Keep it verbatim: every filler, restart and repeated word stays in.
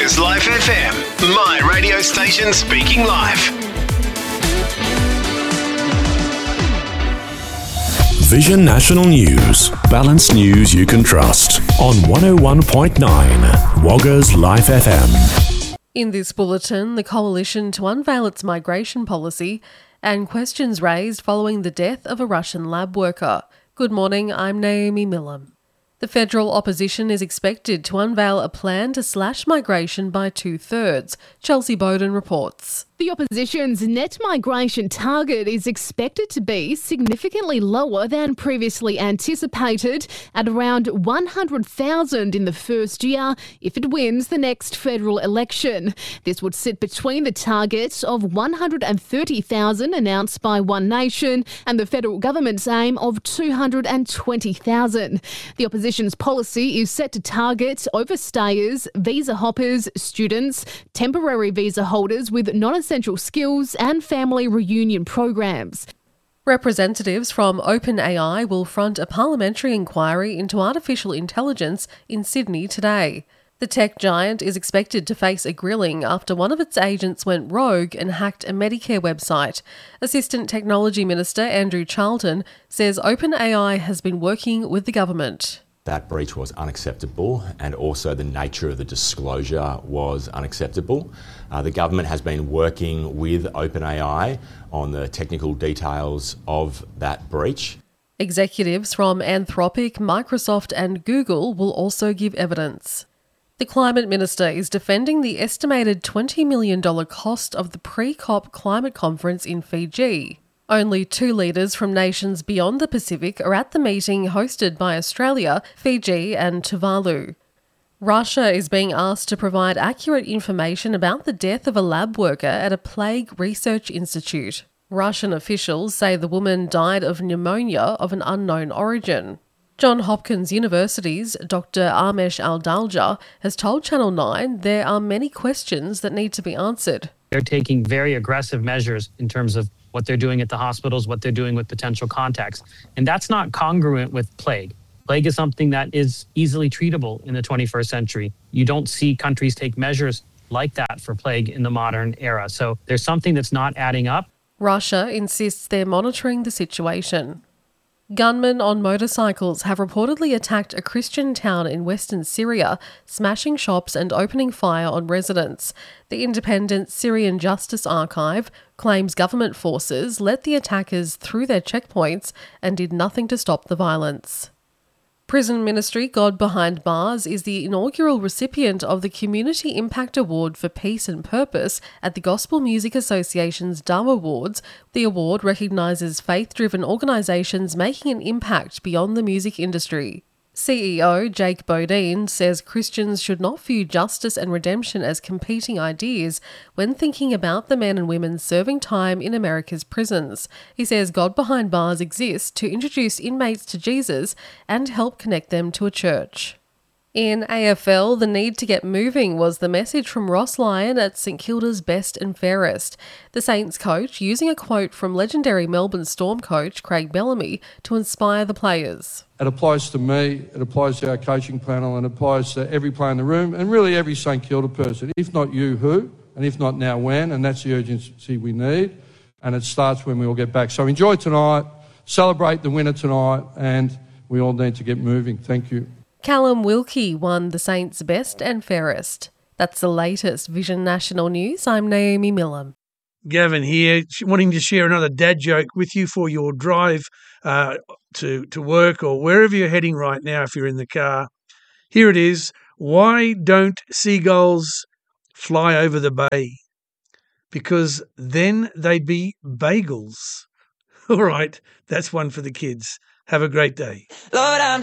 Woggers Life F M, my radio station speaking live. Vision National News. Balanced news you can trust. On one oh one point nine, Woggers Life F M. In this bulletin, the Coalition to unveil its migration policy and questions raised following the death of a Russian lab worker. Good morning, I'm Naomi Millam. The federal opposition is expected to unveil a plan to slash migration by two-thirds. Chelsea Bowden reports. The opposition's net migration target is expected to be significantly lower than previously anticipated, at around one hundred thousand in the first year if it wins the next federal election. This would sit between the target of one hundred thirty thousand announced by One Nation and the federal government's aim of two hundred twenty thousand. The opposition's policy is set to target overstayers, visa hoppers, students, temporary visa holders with non-essential skills and family reunion programs. Representatives from OpenAI will front a parliamentary inquiry into artificial intelligence in Sydney today. The tech giant is expected to face a grilling after one of its agents went rogue and hacked a Medicare website. Assistant Technology Minister Andrew Charlton says OpenAI has been working with the government. That breach was unacceptable, and also the nature of the disclosure was unacceptable. Uh, the government has been working with OpenAI on the technical details of that breach. Executives from Anthropic, Microsoft and Google will also give evidence. The Climate Minister is defending the estimated twenty million dollars cost of the pre-COP climate conference in Fiji. Only two leaders from nations beyond the Pacific are at the meeting hosted by Australia, Fiji and Tuvalu. Russia is being asked to provide accurate information about the death of a lab worker at a plague research institute. Russian officials say the woman died of pneumonia of an unknown origin. Johns Hopkins University's Doctor Amesh Aldalja has told Channel nine there are many questions that need to be answered. They're taking very aggressive measures in terms of what they're doing at the hospitals, what they're doing with potential contacts. And that's not congruent with plague. Plague is something that is easily treatable in the twenty-first century. You don't see countries take measures like that for plague in the modern era. So there's something that's not adding up. Russia insists they're monitoring the situation. Gunmen on motorcycles have reportedly attacked a Christian town in western Syria, smashing shops and opening fire on residents. The independent Syrian Justice Archive claims government forces let the attackers through their checkpoints and did nothing to stop the violence. Prison Ministry God Behind Bars is the inaugural recipient of the Community Impact Award for Peace and Purpose at the Gospel Music Association's Dove Awards. The award recognises faith-driven organisations making an impact beyond the music industry. C E O Jake Bodine says Christians should not view justice and redemption as competing ideas when thinking about the men and women serving time in America's prisons. He says God Behind Bars exists to introduce inmates to Jesus and help connect them to a church. In A F L, the need to get moving was the message from Ross Lyon at St Kilda's Best and Fairest. The Saints coach using a quote from legendary Melbourne Storm coach Craig Bellamy to inspire the players. It applies to me, it applies to our coaching panel, and it applies to every player in the room and really every St Kilda person. If not you, who? And if not now, when? And that's the urgency we need. And it starts when we all get back. So enjoy tonight, celebrate the winner tonight, and we all need to get moving. Thank you. Callum Wilkie won the Saints Best and Fairest. That's the latest Vision National News. I'm Naomi Millam. Gavin here, wanting to share another dad joke with you for your drive uh, to, to work or wherever you're heading right now if you're in the car. Here it is. Why don't seagulls fly over the bay? Because then they'd be bagels. All right, that's one for the kids. Have a great day. Lord, I'm